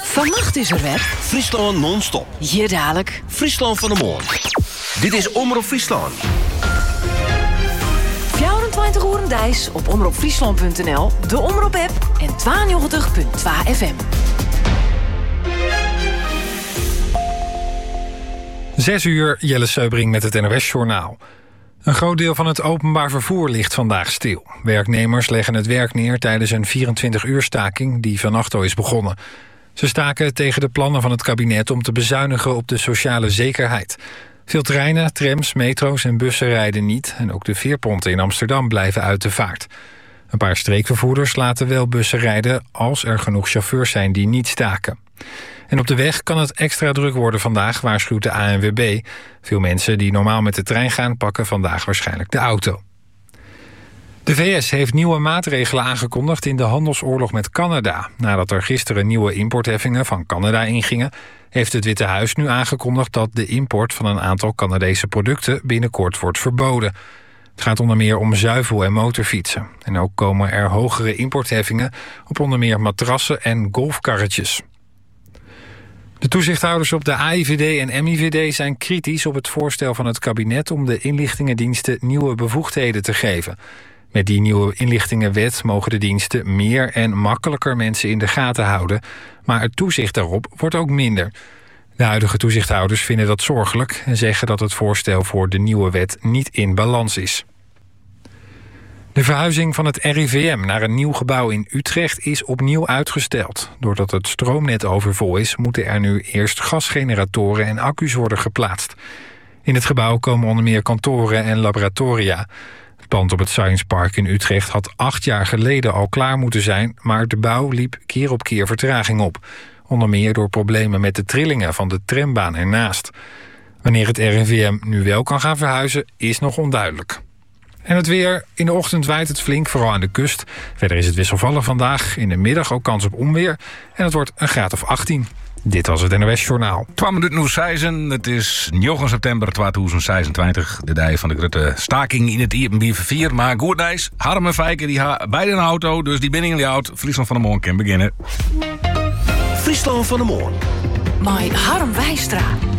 Vannacht is er weer Friesland non-stop. Hier dadelijk Friesland van de Moon. Dit is Omroep Friesland. 24 uur dijs op omroepfriesland.nl, de Omroep-app en 92.2 FM. 6 uur, Jelle Seubring met het NOS-journaal. Een groot deel van het openbaar vervoer ligt vandaag stil. Werknemers leggen het werk neer tijdens een 24-uur staking die vannacht al is begonnen. Ze staken tegen de plannen van het kabinet om te bezuinigen op de sociale zekerheid. Veel treinen, trams, metro's en bussen rijden niet en ook de veerponten in Amsterdam blijven uit de vaart. Een paar streekvervoerders laten wel bussen rijden als er genoeg chauffeurs zijn die niet staken. En op de weg kan het extra druk worden vandaag, waarschuwt de ANWB. Veel mensen die normaal met de trein gaan pakken vandaag waarschijnlijk de auto. De VS heeft nieuwe maatregelen aangekondigd in de handelsoorlog met Canada. Nadat er gisteren nieuwe importheffingen van Canada ingingen, heeft het Witte Huis nu aangekondigd dat de import van een aantal Canadese producten binnenkort wordt verboden. Het gaat onder meer om zuivel- en motorfietsen. En ook komen er hogere importheffingen op onder meer matrassen en golfkarretjes. De toezichthouders op de AIVD en MIVD zijn kritisch op het voorstel van het kabinet om de inlichtingendiensten nieuwe bevoegdheden te geven. Met die nieuwe inlichtingenwet mogen de diensten meer en makkelijker mensen in de gaten houden, maar het toezicht daarop wordt ook minder. De huidige toezichthouders vinden dat zorgelijk en zeggen dat het voorstel voor de nieuwe wet niet in balans is. De verhuizing van het RIVM naar een nieuw gebouw in Utrecht is opnieuw uitgesteld. Doordat het stroomnet overvol is, moeten er nu eerst gasgeneratoren en accu's worden geplaatst. In het gebouw komen onder meer kantoren en laboratoria. Het pand op het Science Park in Utrecht had 8 jaar geleden al klaar moeten zijn, maar de bouw liep keer op keer vertraging op. Onder meer door problemen met de trillingen van de trambaan ernaast. Wanneer het RIVM nu wel kan gaan verhuizen, is nog onduidelijk. En het weer. In de ochtend waait het flink, vooral aan de kust. Verder is het wisselvallig vandaag. In de middag ook kans op onweer. En het wordt een graad of 18. Dit was het NOS Journaal. 12 minuten nu 6. Het is 9 september 2026. De dag van de grote staking in het IB4. Maar goed nice. Harm en Fijker die beide een auto. Dus die binnenin die auto. Friesland van de Moon kan beginnen. Friesland van de Moon. Met Harm Wijstra.